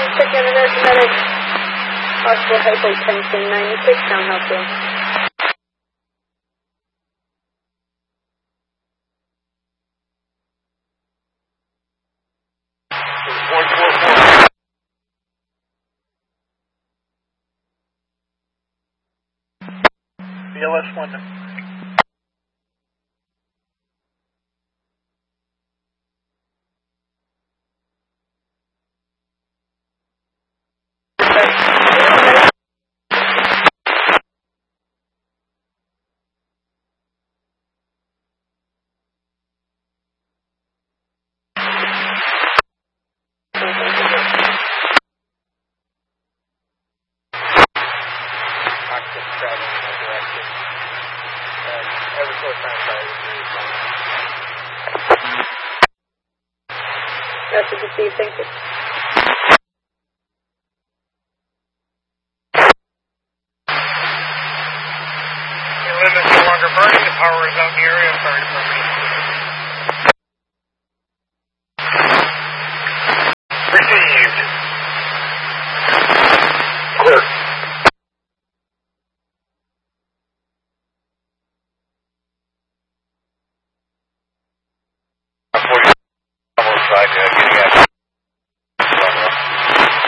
Check in an medic. Possible hypotension, 96, down helpful. BLS 1. That's what you see, thank you. The limb is no longer burning, the power is out in the area, sorry for me. Received. Clear. Almost side,